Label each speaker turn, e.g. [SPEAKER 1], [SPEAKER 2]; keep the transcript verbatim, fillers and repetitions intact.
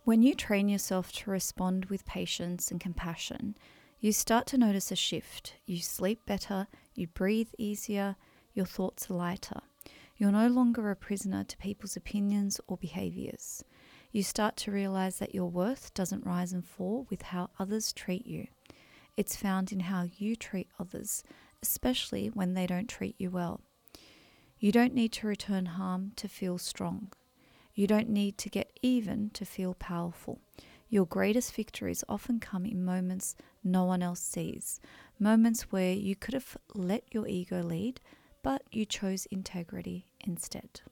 [SPEAKER 1] When you train yourself to respond with patience and compassion, you start to notice a shift. You sleep better, you breathe easier, your thoughts are lighter. You're no longer a prisoner to people's opinions or behaviours. You start to realise that your worth doesn't rise and fall with how others treat you. It's found in how you treat others, especially when they don't treat you well. You don't need to return harm to feel strong. You don't need to get even to feel powerful. Your greatest victories often come in moments no one else sees, moments where you could have let your ego lead, but you chose integrity instead.